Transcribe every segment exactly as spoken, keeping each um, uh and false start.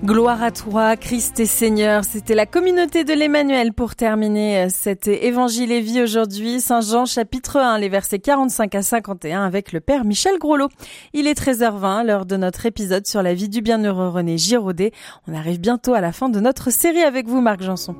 Gloire à toi, Christ et Seigneur. C'était la communauté de l'Emmanuel pour terminer cet évangile et vie aujourd'hui. Saint Jean chapitre un, les versets quarante-cinq à cinquante et un avec le Père Michel Groslo. Il est treize heures vingt, l'heure de notre épisode sur la vie du bienheureux René Giraudet. On arrive bientôt à la fin de notre série avec vous, Marc Janson.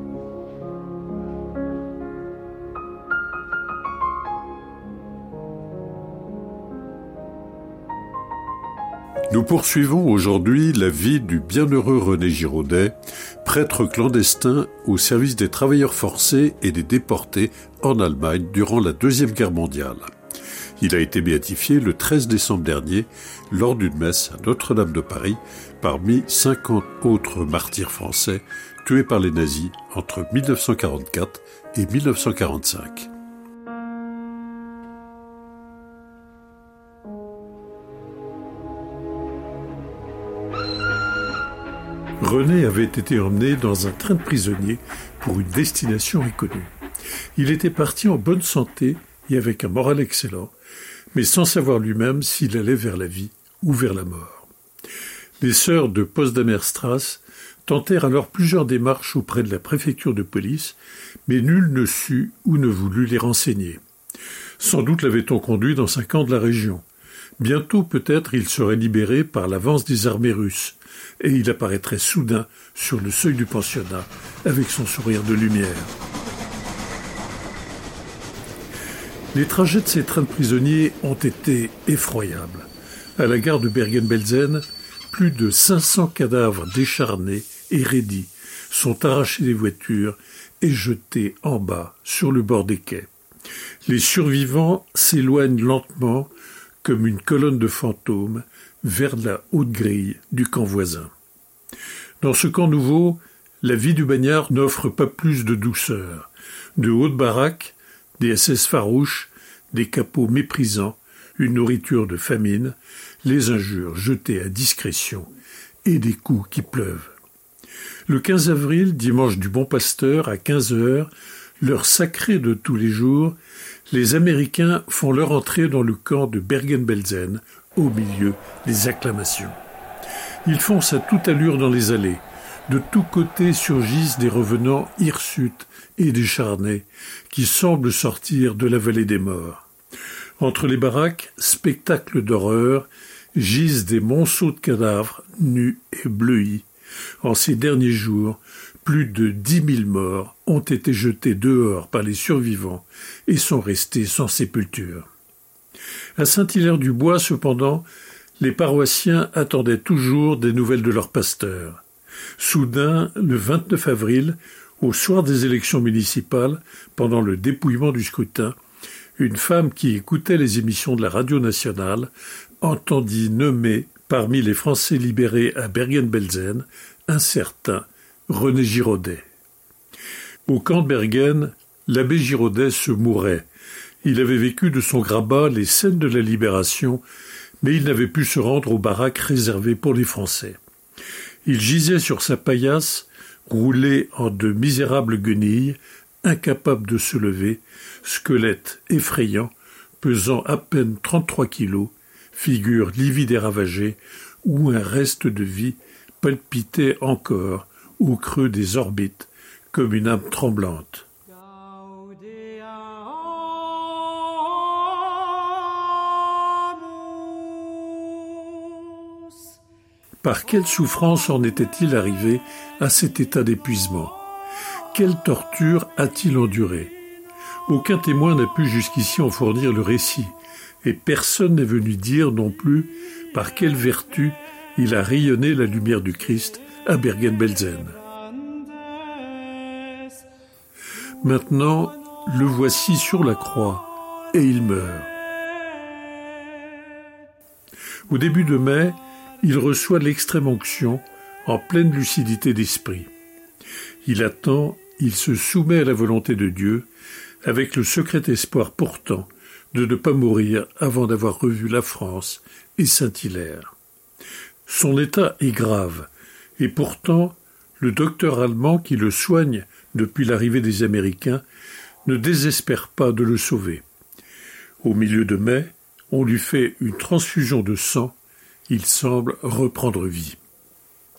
Nous poursuivons aujourd'hui la vie du bienheureux René Giraudet, prêtre clandestin au service des travailleurs forcés et des déportés en Allemagne durant la Deuxième Guerre mondiale. Il a été béatifié le treize décembre dernier lors d'une messe à Notre-Dame de Paris parmi cinquante autres martyrs français tués par les nazis entre dix-neuf cent quarante-quatre et dix-neuf cent quarante-cinq. René avait été emmené dans un train de prisonniers pour une destination inconnue. Il était parti en bonne santé et avec un moral excellent, mais sans savoir lui-même s'il allait vers la vie ou vers la mort. Les sœurs de Potsdamer-Straße tentèrent alors plusieurs démarches auprès de la préfecture de police, mais nul ne sut ou ne voulut les renseigner. Sans doute l'avait-on conduit dans un camp de la région. Bientôt peut-être il serait libéré par l'avance des armées russes, et il apparaîtrait soudain sur le seuil du pensionnat avec son sourire de lumière. Les trajets de ces trains de prisonniers ont été effroyables. À la gare de Bergen-Belsen, plus de cinq cents cadavres décharnés et raidis sont arrachés des voitures et jetés en bas sur le bord des quais. Les survivants s'éloignent lentement comme une colonne de fantômes vers la haute grille du camp voisin. Dans ce camp nouveau, la vie du bagnard n'offre pas plus de douceur. De hautes baraques, des S S farouches, des capots méprisants, une nourriture de famine, les injures jetées à discrétion et des coups qui pleuvent. Le quinze avril, dimanche du Bon Pasteur, à quinze heures, l'heure sacrée de tous les jours, les Américains font leur entrée dans le camp de Bergen-Belsen, au milieu des acclamations. Ils foncent à toute allure dans les allées. De tous côtés surgissent des revenants hirsutes et décharnés qui semblent sortir de la vallée des morts. Entre les baraques, spectacle d'horreur, gisent des monceaux de cadavres nus et bleuis. En ces derniers jours, plus de dix mille morts ont été jetés dehors par les survivants et sont restés sans sépulture. À Saint-Hilaire-du-Bois, cependant, les paroissiens attendaient toujours des nouvelles de leur pasteur. Soudain, le vingt-neuf avril, au soir des élections municipales, pendant le dépouillement du scrutin, une femme qui écoutait les émissions de la radio nationale entendit nommer parmi les Français libérés à Bergen-Belsen un certain René Giraudet. Au camp de Bergen, l'abbé Giraudet se mourait. Il avait vécu de son grabat les scènes de la libération, mais il n'avait pu se rendre aux baraques réservées pour les Français. Il gisait sur sa paillasse, roulé en de misérables guenilles, incapable de se lever, squelette effrayant, pesant à peine trente-trois kilos, figure livide et ravagée, où un reste de vie palpitait encore au creux des orbites, comme une âme tremblante. Par quelle souffrance en était-il arrivé à cet état d'épuisement? Quelle torture a-t-il enduré? Aucun témoin n'a pu jusqu'ici en fournir le récit, et personne n'est venu dire non plus par quelle vertu il a rayonné la lumière du Christ à Bergen-Belsen. Maintenant, le voici sur la croix, et il meurt. Au début de mai, il reçoit l'extrême-onction en pleine lucidité d'esprit. Il attend, il se soumet à la volonté de Dieu, avec le secret espoir pourtant de ne pas mourir avant d'avoir revu la France et Saint-Hilaire. Son état est grave, et pourtant, le docteur allemand qui le soigne depuis l'arrivée des Américains ne désespère pas de le sauver. Au milieu de mai, on lui fait une transfusion de sang. Il semble reprendre vie.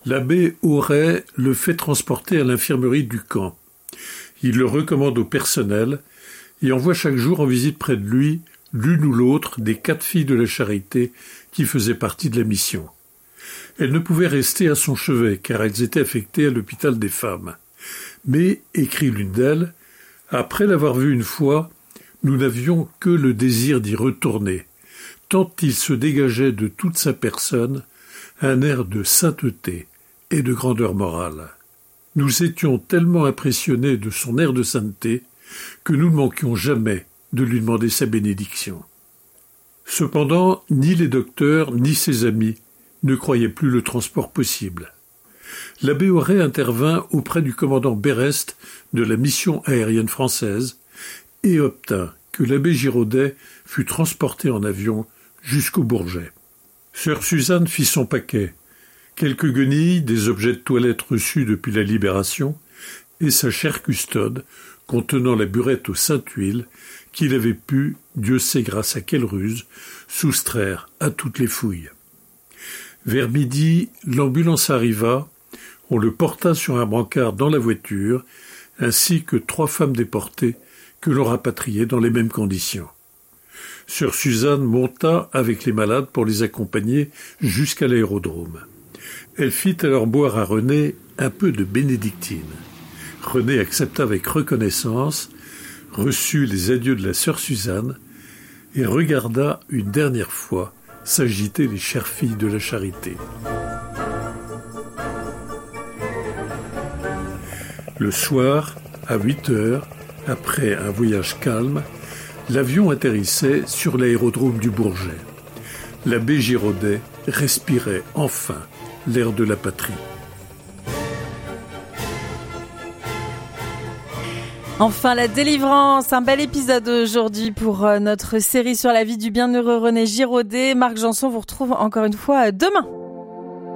L'abbé Auret le fait transporter à l'infirmerie du camp. Il le recommande au personnel et envoie chaque jour en visite près de lui l'une ou l'autre des quatre filles de la Charité qui faisaient partie de la mission. Elles ne pouvaient rester à son chevet car elles étaient affectées à l'hôpital des femmes. Mais, écrit l'une d'elles, après l'avoir vu une fois, nous n'avions que le désir d'y retourner, tant il se dégageait de toute sa personne un air de sainteté et de grandeur morale. Nous étions tellement impressionnés de son air de sainteté que nous ne manquions jamais de lui demander sa bénédiction. Cependant, ni les docteurs ni ses amis ne croyaient plus le transport possible. L'abbé Auret intervint auprès du commandant Berest de la mission aérienne française et obtint que l'abbé Giraudet fût transporté en avion jusqu'au Bourget. Sœur Suzanne fit son paquet, quelques guenilles, des objets de toilette reçus depuis la Libération, et sa chère custode, contenant la burette aux saintes huiles, qu'il avait pu, Dieu sait grâce à quelle ruse, soustraire à toutes les fouilles. Vers midi, l'ambulance arriva, on le porta sur un brancard dans la voiture, ainsi que trois femmes déportées que l'on rapatriait dans les mêmes conditions. Sœur Suzanne monta avec les malades pour les accompagner jusqu'à l'aérodrome. Elle fit alors boire à René un peu de bénédictine. René accepta avec reconnaissance, reçut les adieux de la sœur Suzanne et regarda une dernière fois s'agiter les chères filles de la Charité. Le soir, à huit heures, après un voyage calme, l'avion atterrissait sur l'aérodrome du Bourget. L'abbé Giraudet respirait enfin l'air de la patrie. Enfin, la délivrance, un bel épisode aujourd'hui pour notre série sur la vie du bienheureux René Giraudet. Marc Janson vous retrouve encore une fois demain.